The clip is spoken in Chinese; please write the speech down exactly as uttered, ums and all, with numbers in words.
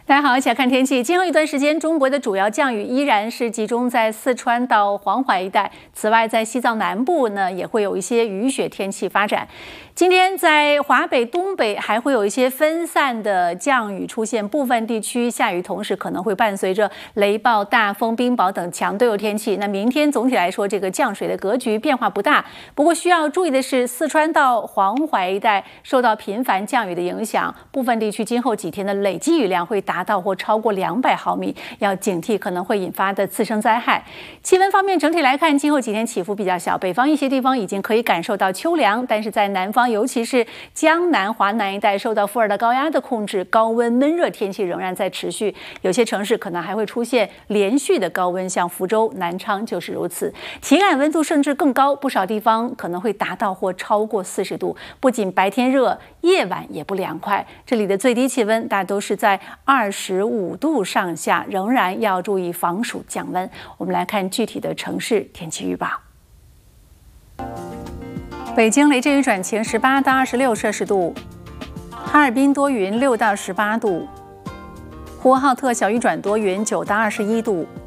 大家好，一起来看天气。今后一段时间，中国的主要降雨依然是集中在四川到黄淮一带。此外，在西藏南部呢，也会有一些雨雪天气发展。今天在华北、东北还会有一些分散的降雨出现，部分地区下雨，同时可能会伴随着雷暴、大风、冰雹等强对流天气。那明天总体来说，这个降水的格局变化不大。不过需要注意的是，四川到黄淮一带受到频繁降雨的影响，部分地区今后几天的累积雨量会达到或超过两百毫米，要警惕可能会引发的次生灾害。气温方面，整体来看，今后几天起伏比较小，北方一些地方已经可以感受到秋凉，但是在南方，尤其是江南、华南一带，受到副二的高压的控制，高温闷热天气仍然在持续，有些城市可能还会出现连续的高温，像福州、南昌就是如此。体感温度甚至更高，不少地方可能会达到或超过四十度。不仅白天热，夜晚也不凉快。这里的最低气温大都是在二十五度上下，仍然要注意防暑降温。我们来看具体的城市天气预报。北京雷阵雨转晴，十八到二十六摄氏度；哈尔滨多云，六到十八度；呼和浩特小雨转多云，九到二十一度；